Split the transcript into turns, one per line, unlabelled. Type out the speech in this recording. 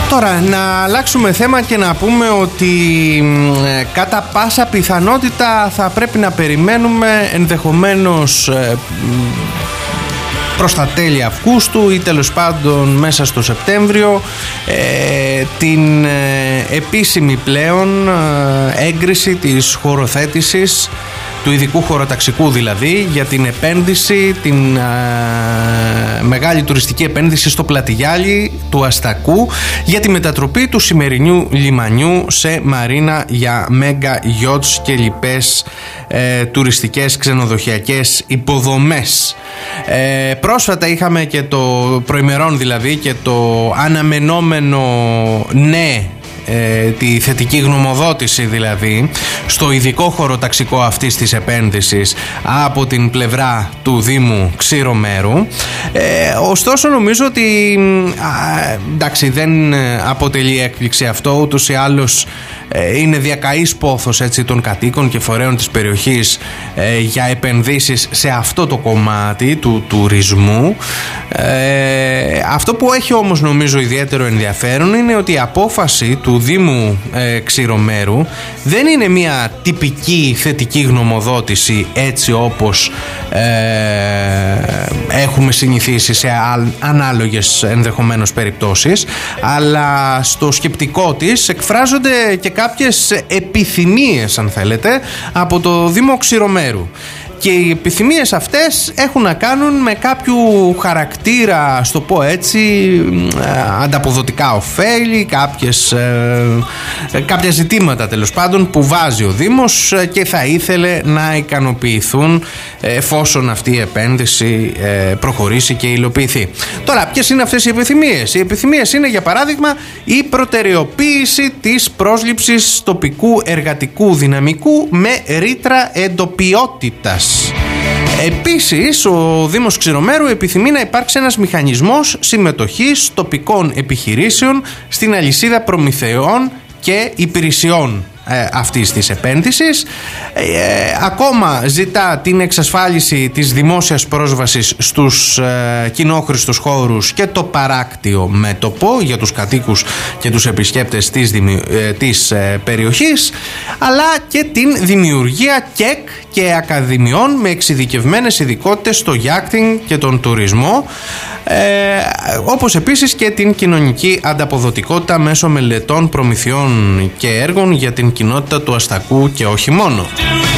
Τώρα να αλλάξουμε θέμα και να πούμε ότι κατά πάσα πιθανότητα θα πρέπει να περιμένουμε ενδεχομένως προς τα τέλη Αυγούστου ή τέλος πάντων μέσα στο Σεπτέμβριο την επίσημη πλέον έγκριση της χωροθέτησης του ειδικού χωροταξικού, δηλαδή για την επένδυση, την μεγάλη τουριστική επένδυση στο Πλατιγιάλι του Αστακού για τη μετατροπή του σημερινού λιμανιού σε μαρίνα για μέγα γιότς και λοιπές τουριστικές ξενοδοχειακές υποδομές. Πρόσφατα είχαμε και το προημερών, δηλαδή, και το αναμενόμενο ναι, τη θετική γνωμοδότηση δηλαδή στο ειδικό χωροταξικό αυτής της επένδυσης από την πλευρά του Δήμου Ξηρομέρου. Ωστόσο νομίζω ότι εντάξει, δεν αποτελεί έκπληξη αυτό, ούτως ή άλλως είναι διακαής πόθος, έτσι, των κατοίκων και φορέων της περιοχής για επενδύσεις σε αυτό το κομμάτι του τουρισμού. Αυτό που έχει όμως νομίζω ιδιαίτερο ενδιαφέρον είναι ότι η απόφαση του Δήμου Ξηρομέρου δεν είναι μια τυπική θετική γνωμοδότηση, έτσι όπως έχουμε συνηθίσει σε ανάλογες ενδεχομένως περιπτώσεις, αλλά στο σκεπτικό της εκφράζονται και κάποιες επιθυμίες, αν θέλετε, από το Δήμο Ξηρομέρου. Και οι επιθυμίες αυτές έχουν να κάνουν με κάποιου χαρακτήρα, στο πω έτσι, ανταποδοτικά ωφέλη, κάποια ζητήματα τέλος πάντων που βάζει ο Δήμος και θα ήθελε να ικανοποιηθούν εφόσον αυτή η επένδυση προχωρήσει και υλοποιηθεί. Τώρα, ποιες είναι αυτές οι επιθυμίες? Οι επιθυμίες είναι, για παράδειγμα, η προτεραιοποίηση της πρόσληψης τοπικού εργατικού δυναμικού με ρήτρα εντοπιότητας. Επίσης, ο Δήμος Ξηρομέρου επιθυμεί να υπάρξει ένας μηχανισμός συμμετοχής τοπικών επιχειρήσεων στην αλυσίδα προμηθεών και υπηρεσιών αυτής της επένδυσης. Ακόμα ζητά την εξασφάλιση της δημόσιας πρόσβασης στους κοινόχρηστους χώρους και το παράκτιο μέτωπο για τους κατοίκους και τους επισκέπτες της περιοχής, αλλά και την δημιουργία ΚΕΚ και ακαδημιών με εξειδικευμένες ειδικότητες στο γιάχτινγκ και τον τουρισμό, όπως επίσης και την κοινωνική ανταποδοτικότητα μέσω μελετών, προμηθειών και έργων για την κοινότητα του Αστακού και όχι μόνο.